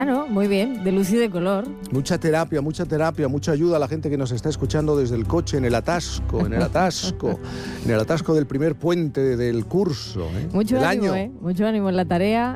No, muy bien, de luz y de color. Mucha terapia, mucha ayuda a la gente que nos está escuchando desde el coche, en el atasco del primer puente del curso, Mucho del ánimo, año. mucho ánimo en la tarea.